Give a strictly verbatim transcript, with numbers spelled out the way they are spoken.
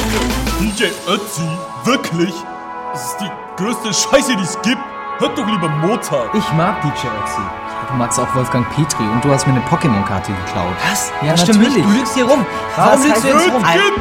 D J Ötzi? Wirklich? Das ist die größte Scheiße, die es gibt. Hört doch lieber Mozart. Ich mag D J Ötzi. Du magst auch Wolfgang Petri und du hast mir eine Pokémon-Karte geklaut. Was? Ja, das stimmt natürlich. nicht. Du lügst hier rum. Was Warum lügst heißt du jetzt rum? Kind!